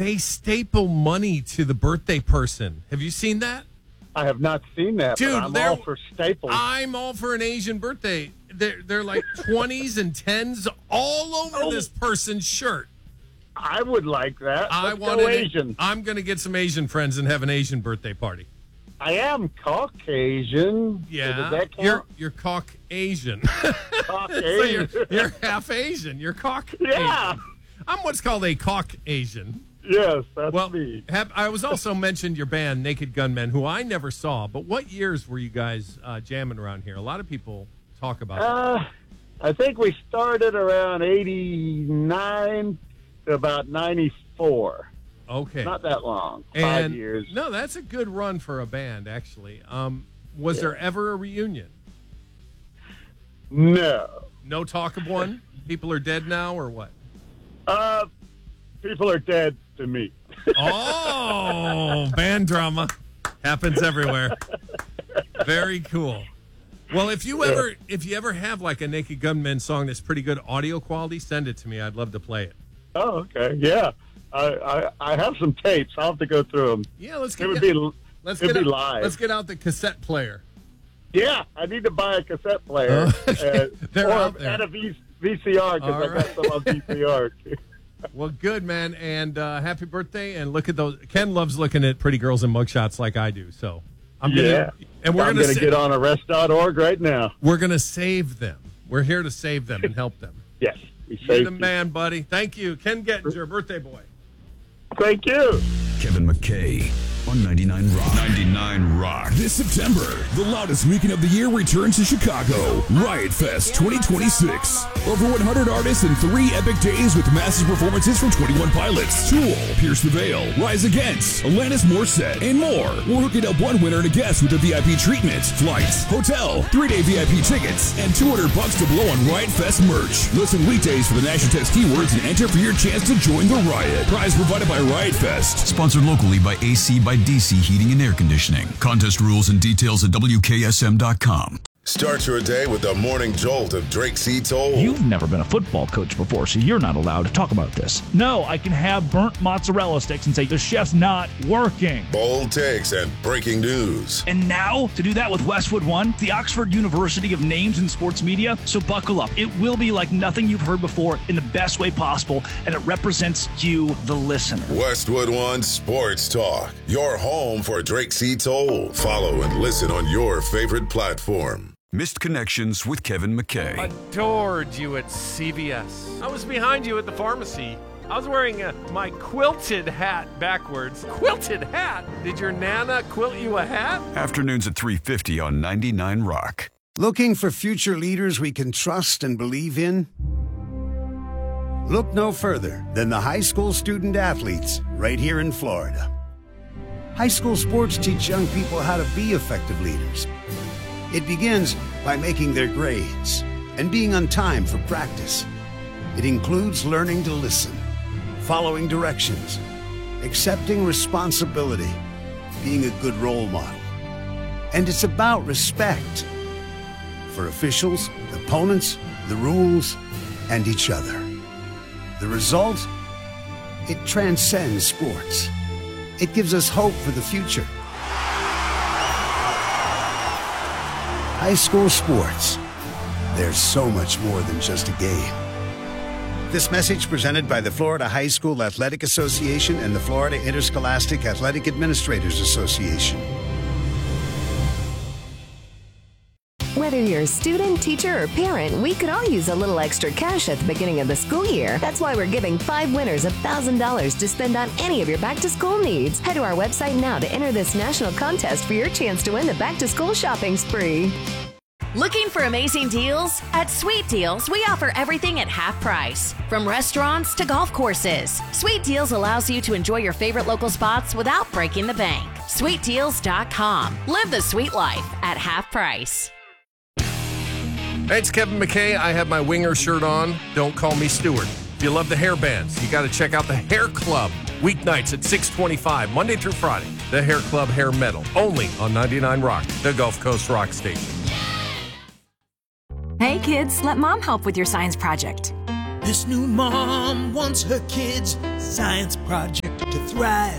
they staple money to the birthday person. Have you seen that? I have not seen that, Dude, but I'm all for staples. I'm all for an Asian birthday. They're like 20s and 10s all over this person's shirt. I would like that. Let's go Asian. I'm going to get some Asian friends and have an Asian birthday party. I am Caucasian. Yeah, so does that count? You're Caucasian. Caucasian. So you're half Asian. You're Caucasian. Yeah. I'm what's called a Caucasian. Yes, that's me. I was also mentioned your band, Naked Gunmen, who I never saw. But what years were you guys jamming around here? A lot of people talk about it. I think we started around 89 to about 94. Okay. Not that long. 5 years. No, that's a good run for a band, actually. Was there ever a reunion? No. No talk of one? People are dead now, or what? People are dead to me. Oh, band drama happens everywhere. Very cool. Well, if you ever have like a Naked Gunmen song that's pretty good audio quality, send it to me. I'd love to play it. Oh, okay. Yeah. I have some tapes. I'll have to go through them. Yeah, let's be live. Let's get out the cassette player. Yeah, I need to buy a cassette player. They're out there. And a VCR, because I got some on VCR. Well, good, man, and happy birthday, and look at those. Ken loves looking at pretty girls and mugshots like I do, so I'm going to get on arrest.org right now. We're going to save them. We're here to save them and help them. Yes, you're the man, buddy. Thank you. Ken Gettinger, birthday boy. Thank you. Kevin McKay on 99 Rock. 99 Rock. This September, the loudest weekend of the year returns to Chicago. Riot Fest 2026. Over 100 artists in 3 epic days with massive performances from 21 Pilots, Tool, Pierce the Veil, Rise Against, Alanis Morissette, and more. We're hooking up one winner and a guest with a VIP treatment, flights, hotel, 3-day VIP tickets, and $200 to blow on Riot Fest merch. Listen weekdays for the national text keywords and enter for your chance to join the riot. Prize provided by Riot Fest. Sponsored locally by AC by DC Heating and Air Conditioning. Contest rules and details at WKSM.com. Start your day with the morning jolt of Drake C. Toll. You've never been a football coach before, so you're not allowed to talk about this. No, I can have burnt mozzarella sticks and say, the chef's not working. Bold takes and breaking news. And now, to do that with Westwood One, the Oxford University of Names in Sports Media, so buckle up. It will be like nothing you've heard before in the best way possible, and it represents you, the listener. Westwood One Sports Talk, your home for Drake C. Toll. Follow and listen on your favorite platform. Missed Connections with Kevin McKay. Adored you at CVS. I was behind you at the pharmacy. I was wearing my quilted hat backwards. Quilted hat? Did your Nana quilt you a hat? Afternoons at 3:50 on 99 Rock. Looking for future leaders we can trust and believe in? Look no further than the high school student athletes right here in Florida. High school sports teach young people how to be effective leaders. It begins by making their grades and being on time for practice. It includes learning to listen, following directions, accepting responsibility, being a good role model. And it's about respect for officials, opponents, the rules, and each other. The result? It transcends sports. It gives us hope for the future. High school sports. There's so much more than just a game. This message presented by the Florida High School Athletic Association and the Florida Interscholastic Athletic Administrators Association. Whether you're a student, teacher, or parent, we could all use a little extra cash at the beginning of the school year. That's why we're giving 5 winners $1,000 to spend on any of your back-to-school needs. Head to our website now to enter this national contest for your chance to win the back-to-school shopping spree. Looking for amazing deals? At Sweet Deals, we offer everything at half price. From restaurants to golf courses, Sweet Deals allows you to enjoy your favorite local spots without breaking the bank. SweetDeals.com. Live the sweet life at half price. Hey, it's Kevin McKay. I have my Winger shirt on. Don't call me Stewart. If you love the hair bands, you got to check out the Hair Club. Weeknights at 6:25, Monday through Friday. The Hair Club Hair Metal. Only on 99 Rock, the Gulf Coast Rock Station. Hey kids, let mom help with your science project. This new mom wants her kids' science project to thrive.